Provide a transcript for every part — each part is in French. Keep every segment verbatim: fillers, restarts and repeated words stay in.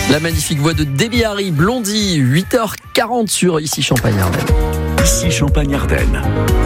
La magnifique voix de Debbie Harry, Blondie, huit heures quarante sur Ici Champagne-Ardenne. Ici Champagne-Ardenne.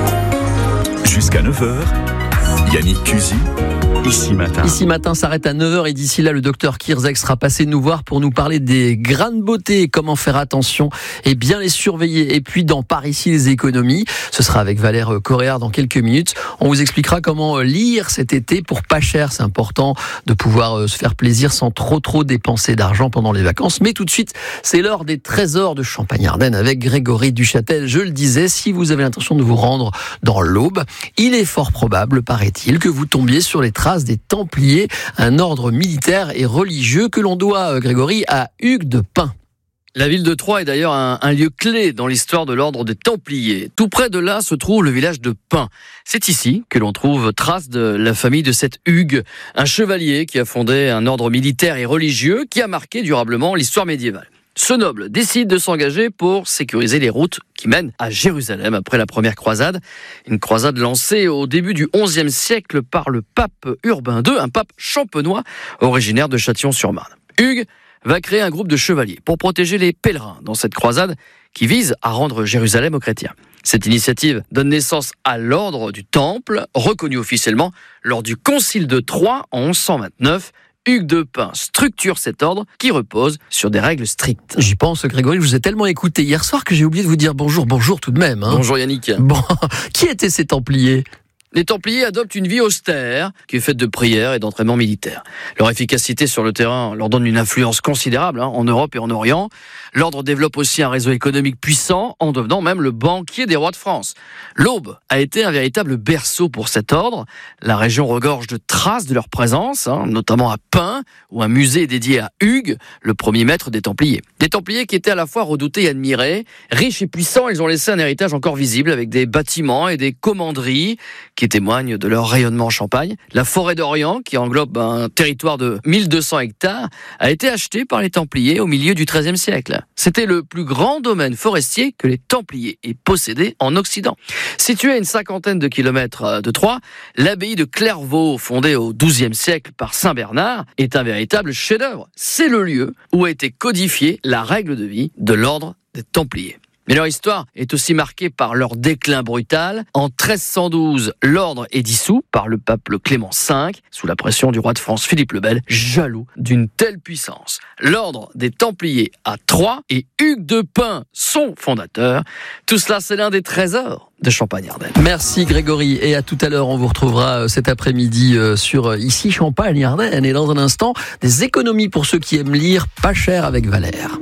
Jusqu'à neuf heures, Yannick Cusy. Ici Matin. Ici Matin s'arrête à neuf heures et d'ici là, le docteur Kirczek sera passé nous voir pour nous parler des grains de beauté, comment faire attention et bien les surveiller. Et puis dans Par ici les économies, ce sera avec Valère Coréard dans quelques minutes. On vous expliquera comment lire cet été pour pas cher. C'est important de pouvoir se faire plaisir sans trop trop dépenser d'argent pendant les vacances. Mais tout de suite, c'est l'heure des trésors de Champagne-Ardenne avec Grégory Duchâtel. Je le disais, si vous avez l'intention de vous rendre dans l'Aube, il est fort probable, paraît-il, que vous tombiez sur les traces des Templiers, un ordre militaire et religieux que l'on doit, Grégory, à Hugues de Pins. La ville de Troyes est d'ailleurs un, un lieu clé dans l'histoire de l'ordre des Templiers. Tout près de là se trouve le village de Pins. C'est ici que l'on trouve trace de la famille de cet Hugues, un chevalier qui a fondé un ordre militaire et religieux qui a marqué durablement l'histoire médiévale. Ce noble décide de s'engager pour sécuriser les routes qui mènent à Jérusalem après la première croisade. Une croisade lancée au début du onzième siècle par le pape Urbain deux, un pape champenois originaire de Châtillon-sur-Marne. Hugues va créer un groupe de chevaliers pour protéger les pèlerins dans cette croisade qui vise à rendre Jérusalem aux chrétiens. Cette initiative donne naissance à l'ordre du Temple, reconnu officiellement lors du Concile de Troyes en onze cent vingt-neuf. Hugues de Pins structure cet ordre qui repose sur des règles strictes. J'y pense, Grégory, je vous ai tellement écouté hier soir que j'ai oublié de vous dire bonjour, bonjour tout de même. Hein. Bonjour Yannick. Bon, qui étaient ces Templiers ? Les Templiers adoptent une vie austère qui est faite de prières et d'entraînement militaire. Leur efficacité sur le terrain leur donne une influence considérable hein, en Europe et en Orient. L'ordre développe aussi un réseau économique puissant en devenant même le banquier des rois de France. L'Aube a été un véritable berceau pour cet ordre. La région regorge de traces de leur présence, hein, notamment à Pins, où un musée est dédié à Hugues, le premier maître des Templiers. Des Templiers qui étaient à la fois redoutés et admirés. Riches et puissants, ils ont laissé un héritage encore visible avec des bâtiments et des commanderies qui témoignent de leur rayonnement en Champagne. La forêt d'Orient, qui englobe un territoire de mille deux cents hectares, a été achetée par les Templiers au milieu du treizième siècle. C'était le plus grand domaine forestier que les Templiers aient possédé en Occident. Située à une cinquantaine de kilomètres de Troyes, l'abbaye de Clairvaux, fondée au douzième siècle par Saint Bernard, est un véritable chef-d'œuvre. C'est le lieu où a été codifiée la règle de vie de l'ordre des Templiers. Mais leur histoire est aussi marquée par leur déclin brutal. En treize cent douze, l'ordre est dissous par le pape Clément cinq, sous la pression du roi de France Philippe le Bel, jaloux d'une telle puissance. L'ordre des Templiers à Troyes et Hugues de Pins, son fondateur. Tout cela, c'est l'un des trésors de Champagne-Ardenne. Merci Grégory, et à tout à l'heure, on vous retrouvera cet après-midi sur Ici Champagne-Ardenne. Et dans un instant, des économies pour ceux qui aiment lire, pas cher avec Valère.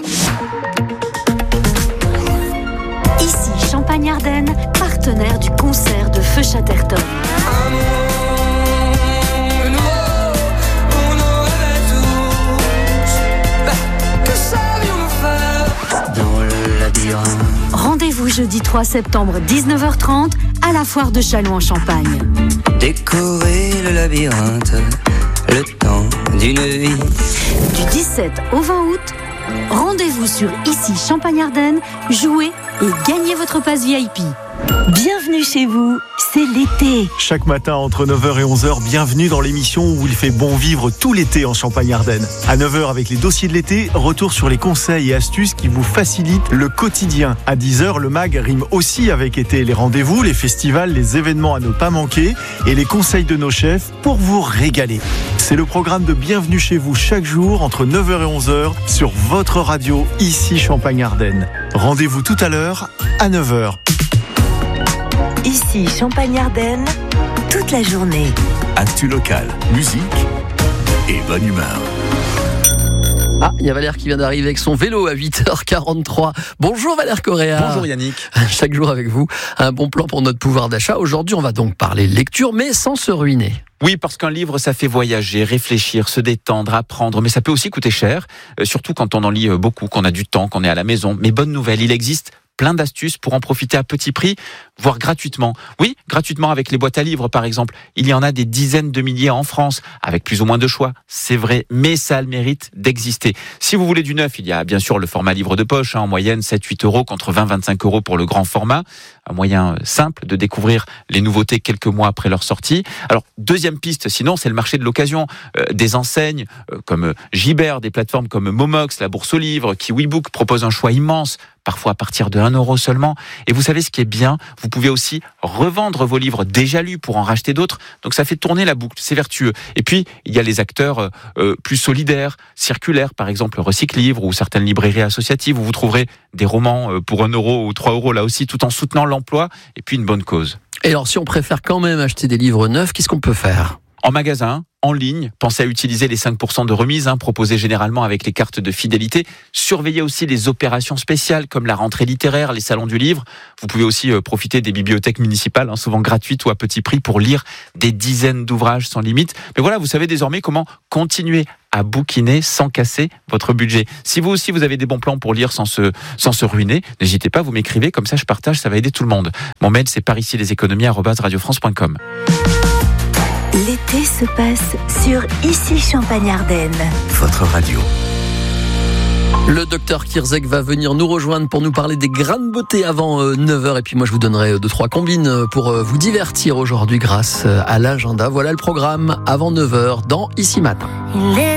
Champagne-Ardenne, partenaire du concert de Feu Chatterton. Rendez-vous jeudi trois septembre, dix-neuf heures trente, à la foire de Châlons en Champagne. Décorer le labyrinthe, le temps d'une vie. Du dix-sept au vingt août, rendez-vous sur Ici Champagne-Ardenne, jouez et gagnez votre passe V I P. Bienvenue chez vous, c'est l'été. Chaque matin entre neuf heures et onze heures, bienvenue dans l'émission où il fait bon vivre tout l'été en Champagne-Ardenne. À neuf heures avec les dossiers de l'été, retour sur les conseils et astuces qui vous facilitent le quotidien. À dix heures, le mag rime aussi avec été. Les rendez-vous, les festivals, les événements à ne pas manquer et les conseils de nos chefs pour vous régaler. C'est le programme de Bienvenue chez vous chaque jour entre neuf heures et onze heures sur votre radio Ici Champagne-Ardenne. Rendez-vous tout à l'heure à neuf heures. Ici Champagne-Ardenne, toute la journée. Actu local, musique et bonne humeur. Ah, il y a Valère qui vient d'arriver avec son vélo à huit heures quarante-trois. Bonjour Valère Coréard. Bonjour Yannick. Chaque jour avec vous, un bon plan pour notre pouvoir d'achat. Aujourd'hui, on va donc parler lecture, mais sans se ruiner. Oui, parce qu'un livre, ça fait voyager, réfléchir, se détendre, apprendre, mais ça peut aussi coûter cher, euh, surtout quand on en lit beaucoup, qu'on a du temps, qu'on est à la maison. Mais bonne nouvelle, il existe plein d'astuces pour en profiter à petit prix, voire gratuitement. Oui, gratuitement avec les boîtes à livres, par exemple. Il y en a des dizaines de milliers en France, avec plus ou moins de choix. C'est vrai, mais ça a le mérite d'exister. Si vous voulez du neuf, il y a bien sûr le format livre de poche, hein, en moyenne sept à huit euros contre vingt à vingt-cinq euros pour le grand format. un moyen simple de découvrir les nouveautés quelques mois après leur sortie. Alors, deuxième piste, sinon, c'est le marché de l'occasion. Euh, des enseignes euh, comme Gibert, des plateformes comme Momox, la Bourse aux livres, KiwiBook proposent un choix immense, parfois à partir de un euro seulement. Et vous savez ce qui est bien, vous pouvez aussi revendre vos livres déjà lus pour en racheter d'autres. Donc ça fait tourner la boucle, c'est vertueux. Et puis, il y a les acteurs euh, plus solidaires, circulaires, par exemple Recycle-Livre ou certaines librairies associatives où vous trouverez des romans euh, pour un euro ou trois euros là aussi, tout en soutenant l'emploi et puis une bonne cause. Et alors, si on préfère quand même acheter des livres neufs, qu'est-ce qu'on peut faire ? En magasin, en ligne, pensez à utiliser les cinq pour cent de remise hein, proposés généralement avec les cartes de fidélité. Surveillez aussi les opérations spéciales comme la rentrée littéraire, les salons du livre. Vous pouvez aussi euh, profiter des bibliothèques municipales, hein, souvent gratuites ou à petit prix, pour lire des dizaines d'ouvrages sans limite. Mais voilà, vous savez désormais comment continuer à bouquiner sans casser votre budget. Si vous aussi vous avez des bons plans pour lire sans se, sans se ruiner, n'hésitez pas, vous m'écrivez, comme ça je partage, ça va aider tout le monde. Mon mail c'est par ici les économies arobase radio france point com. L'été se passe sur Ici Champagne-Ardenne. Votre radio. Le docteur Kierzek va venir nous rejoindre pour nous parler des grains de beauté avant neuf heures. Et puis moi, je vous donnerai deux, trois combines pour vous divertir aujourd'hui grâce à l'agenda. Voilà le programme avant neuf heures dans Ici Matin. Il est